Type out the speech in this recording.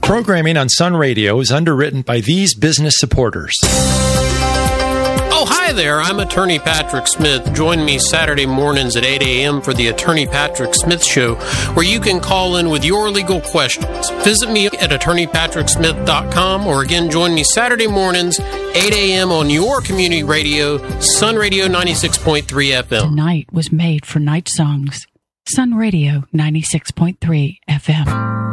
Programming on Sun Radio is underwritten by these business supporters. Oh, hi there. I'm Attorney Patrick Smith. Join me Saturday mornings at 8 a.m. for the Attorney Patrick Smith Show, where you can call in with your legal questions. Visit me at attorneypatricksmith.com, or again, join me Saturday mornings, 8 a.m. on your community radio, Sun Radio 96.3 FM. Tonight was made for night songs. Sun Radio 96.3 FM.